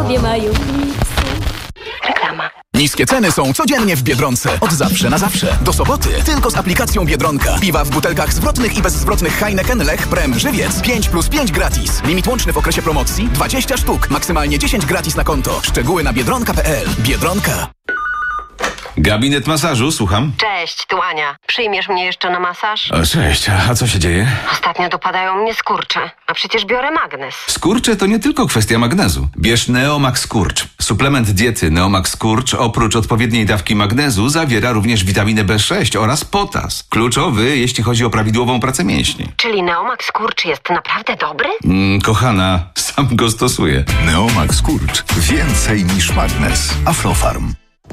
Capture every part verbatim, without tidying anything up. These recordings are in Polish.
nie mają nic. Reklama. Niskie ceny są codziennie w Biedronce. Od zawsze na zawsze. Do soboty tylko z aplikacją Biedronka. Piwa w butelkach zwrotnych i bezzwrotnych Heineken, Lech, Prem, Żywiec. pięć plus pięć gratis. Limit łączny w okresie promocji dwadzieścia sztuk. Maksymalnie dziesięć gratis na konto. Szczegóły na biedronka kropka p l. Biedronka. Gabinet masażu, słucham. Cześć, tu Ania. Przyjmiesz mnie jeszcze na masaż? O, cześć, a co się dzieje? Ostatnio dopadają mnie skurcze, a przecież biorę magnes. Skurcze to nie tylko kwestia magnezu. Bierz Neomax Skurcz. Suplement diety Neomax Skurcz oprócz odpowiedniej dawki magnezu zawiera również witaminę B sześć oraz potas. Kluczowy, jeśli chodzi o prawidłową pracę mięśni. Czyli Neomax Skurcz jest naprawdę dobry? Mm, kochana, sam go stosuję. Neomax Skurcz. Więcej niż magnes. Aflofarm.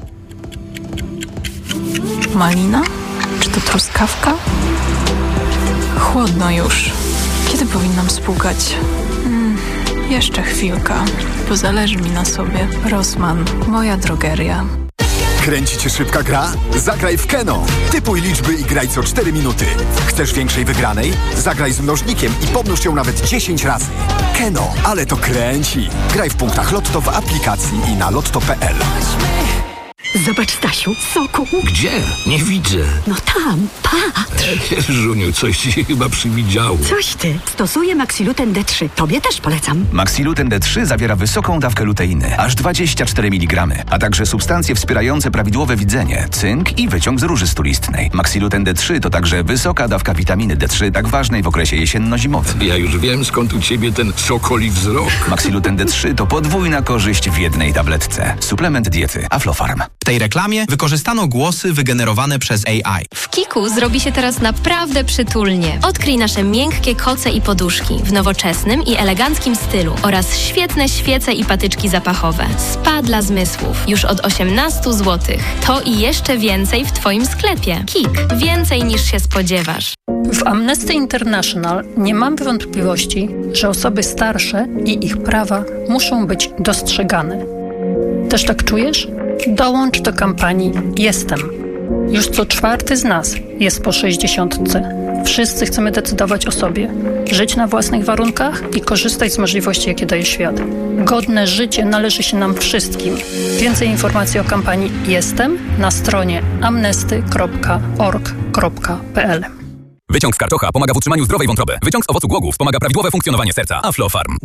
Malina? Czy to truskawka? Chłodno już. Kiedy powinnam spłukać? Hmm, jeszcze chwilka, bo zależy mi na sobie. Rossmann, moja drogeria. Kręci cię szybka gra? Zagraj w Keno. Typuj liczby i graj co cztery minuty. Chcesz większej wygranej? Zagraj z mnożnikiem i pomnóż ją nawet dziesięć razy. Keno, ale to kręci. Graj w punktach Lotto w aplikacji i na lotto kropka p l. Zobacz, Stasiu, soku. Gdzie? Nie widzę. No tam, patrz. Żuniu, coś ci się chyba przywidziało. Coś ty. Stosuję Maxiluten D trzy. Tobie też polecam. Maxiluten D trzy zawiera wysoką dawkę luteiny, aż dwadzieścia cztery miligramy, a także substancje wspierające prawidłowe widzenie, cynk i wyciąg z róży stulistnej. Maxiluten D trzy to także wysoka dawka witaminy D trzy, tak ważnej w okresie jesienno-zimowym. Ja już wiem, skąd u ciebie ten sokoli wzrok. Maxiluten D trzy to podwójna korzyść w jednej tabletce. Suplement diety Aflofarm. W tej reklamie wykorzystano głosy wygenerowane przez A I. W Kiku zrobi się teraz naprawdę przytulnie. Odkryj nasze miękkie koce i poduszki w nowoczesnym i eleganckim stylu oraz świetne świece i patyczki zapachowe. Spa dla zmysłów już od osiemnaście złotych. To i jeszcze więcej w Twoim sklepie. Kik. Więcej niż się spodziewasz. W Amnesty International nie mam wątpliwości, że osoby starsze i ich prawa muszą być dostrzegane. Też tak czujesz? Dołącz do kampanii Jestem. Już co czwarty z nas jest po sześćdziesiątce. Wszyscy chcemy decydować o sobie, żyć na własnych warunkach i korzystać z możliwości, jakie daje świat. Godne życie należy się nam wszystkim. Więcej informacji o kampanii Jestem na stronie amnesty kropka org kropka p l. Wyciąg z karczocha pomaga w utrzymaniu zdrowej wątroby. Wyciąg z owocu głogów pomaga prawidłowe funkcjonowanie serca. Aflofarm.